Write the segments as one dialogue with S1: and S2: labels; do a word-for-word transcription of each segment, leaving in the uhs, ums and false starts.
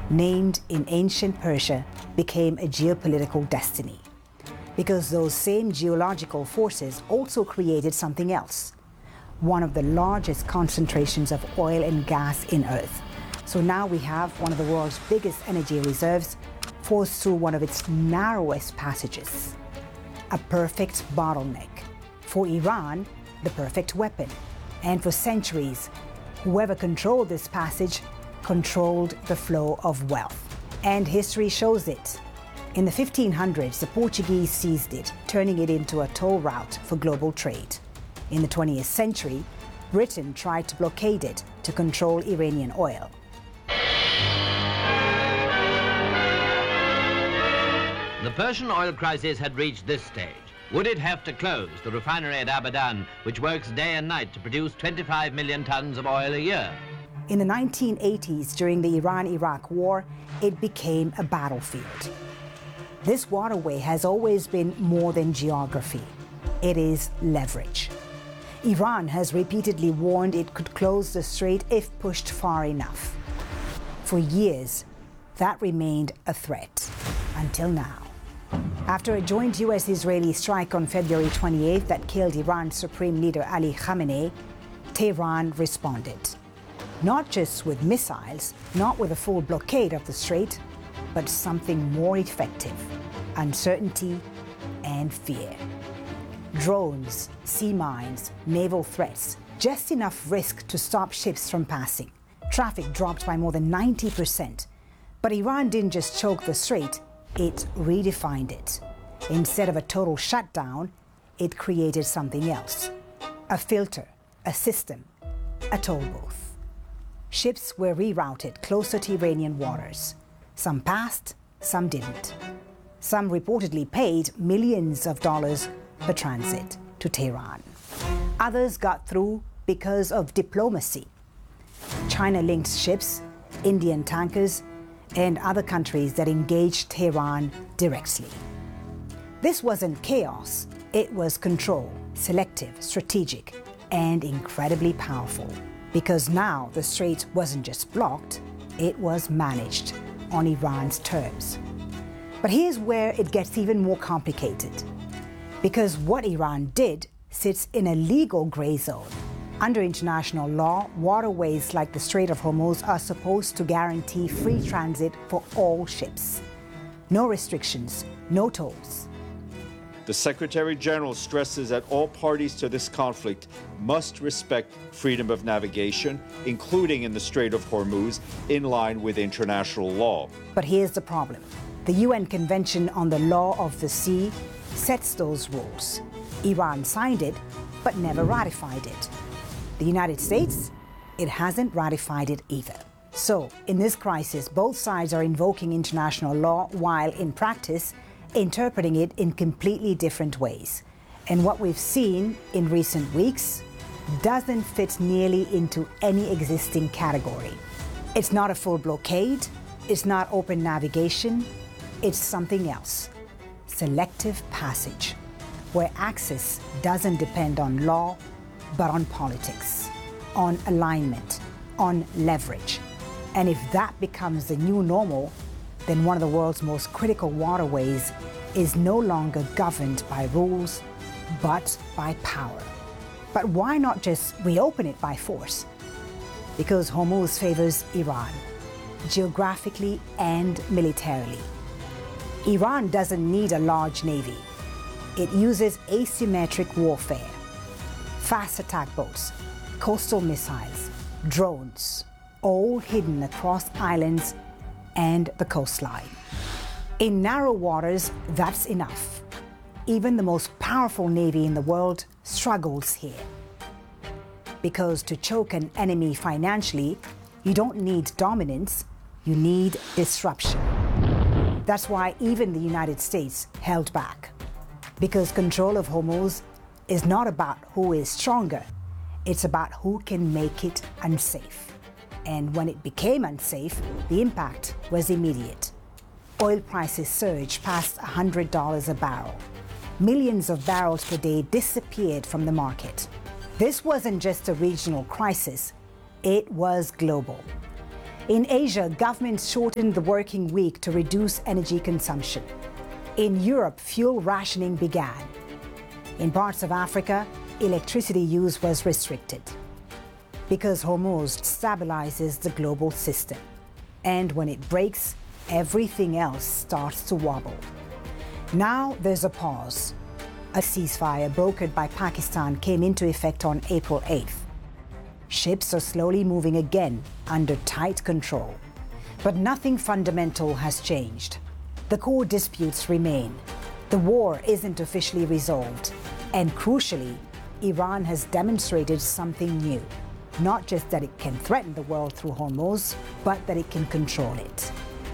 S1: named in ancient Persia, became a geopolitical destiny. Because those same geological forces also created something else, one of the largest concentrations of oil and gas in Earth. So now we have one of the world's biggest energy reserves forced through one of its narrowest passages. A perfect bottleneck. For Iran, the perfect weapon. And for centuries, whoever controlled this passage controlled the flow of wealth. And history shows it. In the fifteen hundreds, the Portuguese seized it, turning it into a toll route for global trade. In the twentieth century, Britain tried to blockade it to control Iranian oil.
S2: The Persian oil crisis had reached this stage. Would it have to close the refinery at Abadan, which works day and night to produce twenty-five million tons of oil a year?
S1: In the nineteen eighties, during the Iran-Iraq War, it became a battlefield. This waterway has always been more than geography. It is leverage. Iran has repeatedly warned it could close the strait if pushed far enough. For years, that remained a threat, until now. After a joint U S-Israeli strike on February twenty-eighth that killed Iran's Supreme Leader Ali Khamenei, Tehran responded. Not just with missiles, not with a full blockade of the strait, but something more effective: uncertainty and fear. Drones, sea mines, naval threats, just enough risk to stop ships from passing. Traffic dropped by more than ninety percent. But Iran didn't just choke the strait, it redefined it. Instead of a total shutdown, it created something else. A filter, a system, a toll booth. Ships were rerouted closer to Iranian waters. Some passed, some didn't. Some reportedly paid millions of dollars per transit to Tehran. Others got through because of diplomacy. China-linked ships, Indian tankers, and other countries that engaged Tehran directly. This wasn't chaos, it was control, selective, strategic, and incredibly powerful. Because now the strait wasn't just blocked, it was managed on Iran's terms. But here's where it gets even more complicated. Because what Iran did sits in a legal gray zone. Under international law, waterways like the Strait of Hormuz are supposed to guarantee free transit for all ships. No restrictions, no tolls.
S3: The Secretary General stresses that all parties to this conflict must respect freedom of navigation, including in the Strait of Hormuz, in line with international law.
S1: But here's the problem. The U N Convention on the Law of the Sea sets those rules. Iran signed it, but never ratified it. The United States, it hasn't ratified it either. So, in this crisis, both sides are invoking international law while, in practice, interpreting it in completely different ways. And what we've seen in recent weeks doesn't fit nearly into any existing category. It's not a full blockade, it's not open navigation, it's something else. Selective passage, where access doesn't depend on law, but on politics, on alignment, on leverage. And if that becomes the new normal, then one of the world's most critical waterways is no longer governed by rules, but by power. But why not just reopen it by force? Because Hormuz favors Iran, geographically and militarily. Iran doesn't need a large navy. It uses asymmetric warfare. Fast attack boats, coastal missiles, drones, all hidden across islands and the coastline. In narrow waters, that's enough. Even the most powerful navy in the world struggles here. Because to choke an enemy financially, you don't need dominance, you need disruption. That's why even the United States held back. Because control of Hormuz is not about who is stronger, it's about who can make it unsafe. And when it became unsafe, the impact was immediate. Oil prices surged past one hundred dollars a barrel. Millions of barrels per day disappeared from the market. This wasn't just a regional crisis, it was global. In Asia, governments shortened the working week to reduce energy consumption. In Europe, fuel rationing began. In parts of Africa, electricity use was restricted because Hormuz stabilizes the global system. And when it breaks, everything else starts to wobble. Now there's a pause. A ceasefire brokered by Pakistan came into effect on April eighth. Ships are slowly moving again under tight control. But nothing fundamental has changed. The core disputes remain. The war isn't officially resolved. And crucially, Iran has demonstrated something new. Not just that it can threaten the world through Hormuz, but that it can control it.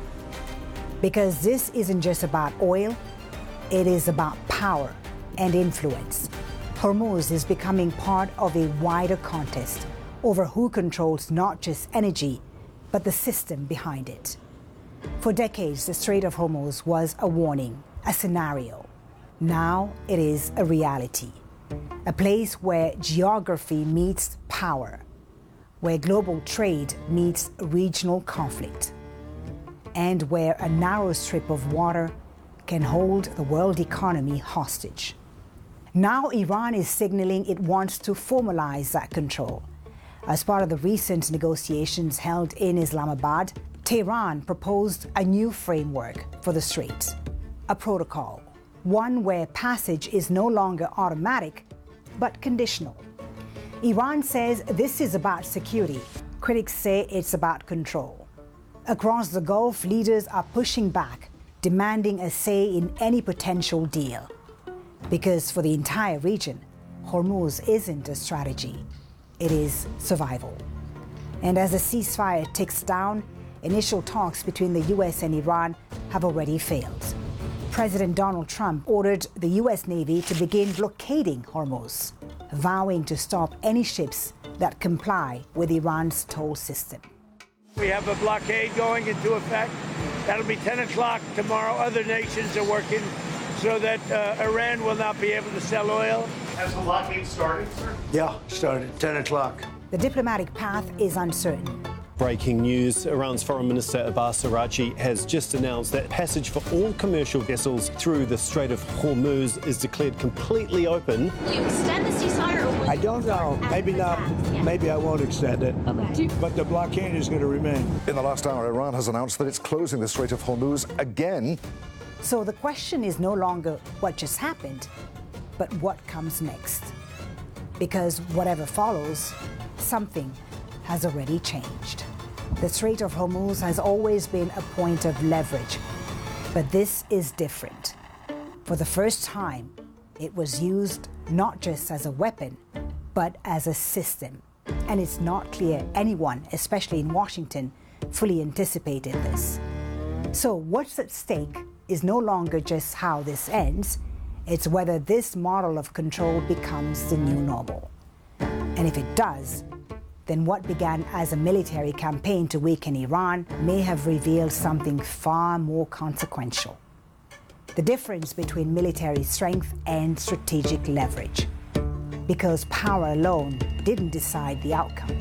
S1: Because this isn't just about oil, it is about power and influence. Hormuz is becoming part of a wider contest over who controls not just energy, but the system behind it. For decades, the Strait of Hormuz was a warning, a scenario. Now it is a reality, a place where geography meets power, where global trade meets regional conflict, and where a narrow strip of water can hold the world economy hostage. Now Iran is signaling it wants to formalize that control. As part of the recent negotiations held in Islamabad, Tehran proposed a new framework for the strait, a protocol, one where passage is no longer automatic, but conditional. Iran says this is about security. Critics say it's about control. Across the Gulf, leaders are pushing back, demanding a say in any potential deal. Because for the entire region, Hormuz isn't a strategy, it is survival. And as the ceasefire ticks down, initial talks between the U S and Iran have already failed. President Donald Trump ordered the U S Navy to begin blockading Hormuz, vowing to stop any ships that comply with Iran's toll system.
S4: We have a blockade going into effect. That'll be ten o'clock tomorrow. Other nations are working so that uh, Iran will not be able to sell oil.
S5: Has the blockade started, sir?
S4: Yeah, started ten o'clock.
S1: The diplomatic path is uncertain.
S6: Breaking news, Iran's Foreign Minister Abbas Araghchi has just announced that passage for all commercial vessels through the Strait of Hormuz is declared completely open.
S7: Will you extend the ceasefire or will
S4: I
S7: you
S4: don't know. Maybe not.
S7: Yeah.
S4: Maybe I won't extend it.
S7: Okay.
S4: But the blockade is going to remain.
S8: In the last hour, Iran has announced that it's closing the Strait of Hormuz again.
S1: So the question is no longer what just happened, but what comes next. Because whatever follows, something has already changed. The Strait of Hormuz has always been a point of leverage, but this is different. For the first time, it was used not just as a weapon, but as a system. And it's not clear anyone, especially in Washington, fully anticipated this. So what's at stake is no longer just how this ends, it's whether this model of control becomes the new normal. And if it does, then what began as a military campaign to weaken Iran may have revealed something far more consequential. The difference between military strength and strategic leverage. Because power alone didn't decide the outcome.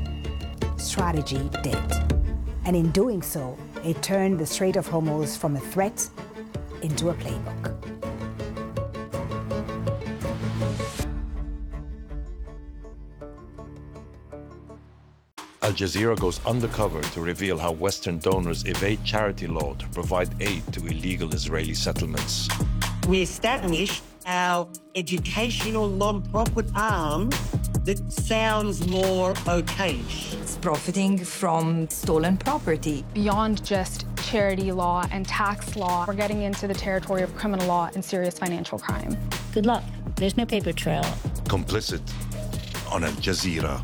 S1: Strategy did. And in doing so, it turned the Strait of Hormuz from a threat into a playbook.
S9: Al Jazeera goes undercover to reveal how Western donors evade charity law to provide aid to illegal Israeli settlements.
S10: We established our educational non-profit arm that sounds more okay-ish.
S11: It's profiting from stolen property.
S12: Beyond just charity law and tax law, we're getting into the territory of criminal law and serious financial crime.
S13: Good luck. There's no paper trail.
S9: Complicit on Al Jazeera.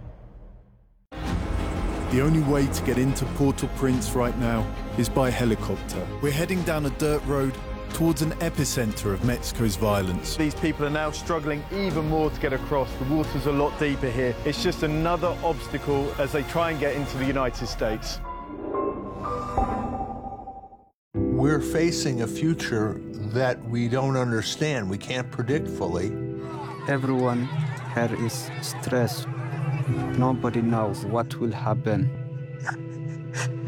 S14: The only way to get into Port-au-Prince right now is by helicopter. We're heading down a dirt road towards an epicenter of Mexico's violence.
S15: These people are now struggling even more to get across. The water's a lot deeper here. It's just another obstacle as they try and get into the United States.
S16: We're facing a future that we don't understand, we can't predict fully.
S17: Everyone here is stressed. Nobody knows what will happen.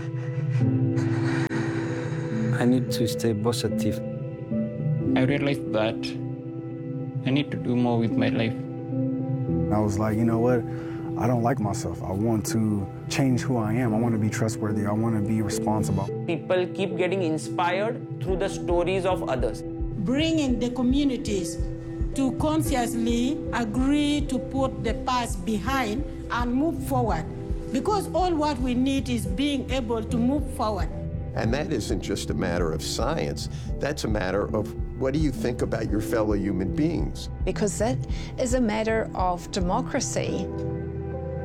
S17: I need to stay positive.
S18: I realized that I need to do more with my life.
S19: I was like, you know what? I don't like myself. I want to change who I am. I want to be trustworthy. I want to be responsible.
S20: People keep getting inspired through the stories of others.
S21: Bringing the communities to consciously agree to put the past behind and move forward. Because all what we need is being able to move forward.
S22: And that isn't just a matter of science. That's a matter of what do you think about your fellow human beings?
S23: Because that is a matter of democracy.